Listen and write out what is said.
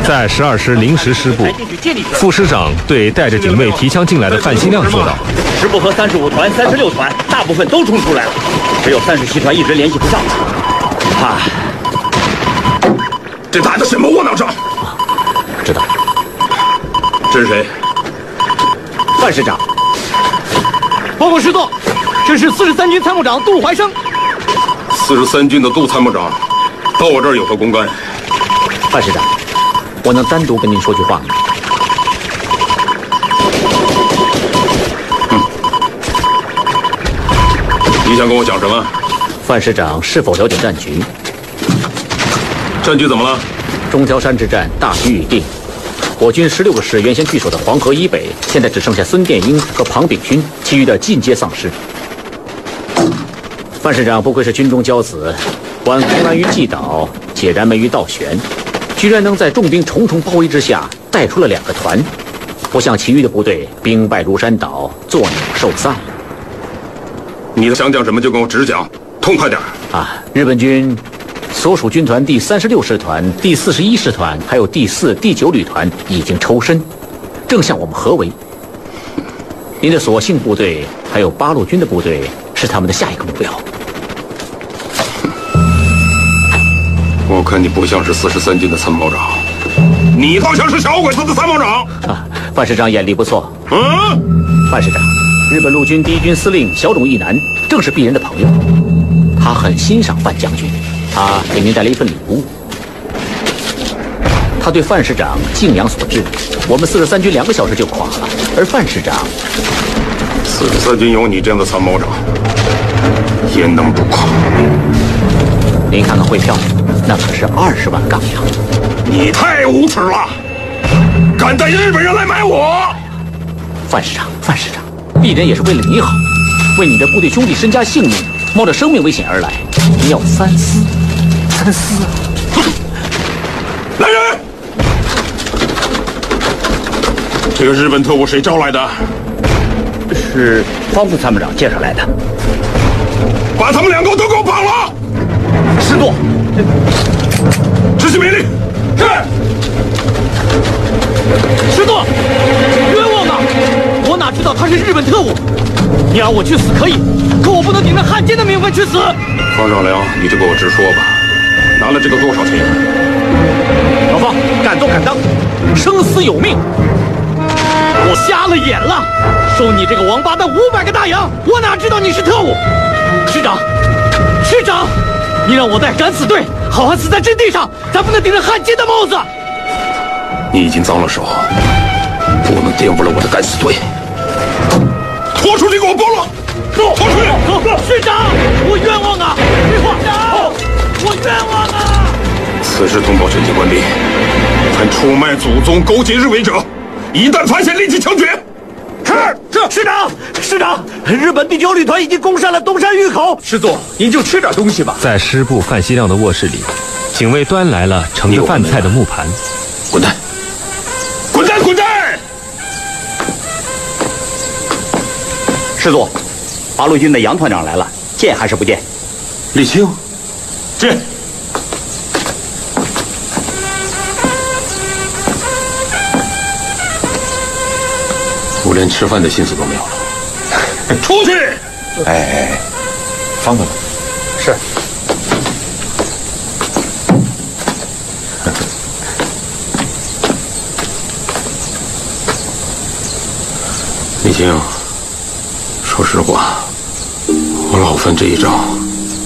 在12师临时师部，副师长对带着警卫提枪进来的范新亮说道：“ 师部和35团、36团大部分都冲出来了，只有37团一直联系不上。 这打的什么窝囊仗？ 知道。 这是谁？ 范师长。 报告师座，这是43军参谋长杜怀生。 43军的杜参谋长，到我这儿有何公干？ 范师长，我能单独跟您说句话吗？ 你想跟我讲什么？ 范师长是否了解战局？ 战局怎么了？ 中条山之战大局已定，我军16个师原先据守的黄河以北，现在只剩下孙殿英和庞炳勋，其余的尽皆丧失。范师长不愧是军中骄子，管湖南于冀岛，解燃眉于倒悬，居然能在重兵重重包围之下带出了2个团。我想其余的部队兵败如山倒，作鸟兽散。 你想讲什么就跟我直讲，痛快点日本军所属军团第36师团、第41师团，还有第4、第9旅团已经抽身，正向我们合围。您的所幸部队还有八路军的部队是他们的下一个目标。 我看你不像是43军的参谋长，你倒像是小鬼子的参谋长。 范师长眼力不错。范师长，日本陆军第1军司令小冢义男正是鄙人的朋友，他很欣赏范将军，他给您带了一份礼物。他对范师长敬仰所致，我们43军2个小时就垮了，而范师长 43军有你这样的参谋长，也能不垮。 您看看汇票，那可是20万钢两。 你太无耻了，敢带日本人来买我！ 范师长，鄙人也是为了你好，为你的部队兄弟身家性命，冒着生命危险而来，你要三思啊！ 来人！这个日本特务谁招来的？ 是方副参谋长介绍来的。 把他们2个都给我绑了！ 师座， 执行命令。是。 师座，冤枉啊！我哪知道他是日本特务？你让我去死可以，可我不能顶着汉奸的名分去死。 方少良，你就给我直说吧，拿了这个多少钱？ 老方，敢做敢当，生死有命。 我瞎了眼了，收你这个王八蛋500个大洋，我哪知道你是特务？师长，你让我带敢死队好汉死在阵地上，咱不能顶着汉奸的帽子。 你已经脏了手，不能玷污了我的敢死队。拖出去给我剥了！走，拖出去！ 走，师长，我冤枉啊！师长，我冤枉啊！ 此事通报全体官兵，凡出卖祖宗、勾结日伪者，一旦发现立即枪决。 是，师长，日本第9旅团已经攻上了东山峪口。师座，您就吃点东西吧。 在师部范希亮的卧室里，警卫端来了盛着饭菜的木盘。 滚蛋！ 师座，八路军的杨团长来了，见还是不见？ 李青， 见。 我连吃饭的心思都没有了。出去！ 哎，方总， 是。李青，说实话，我老范这一仗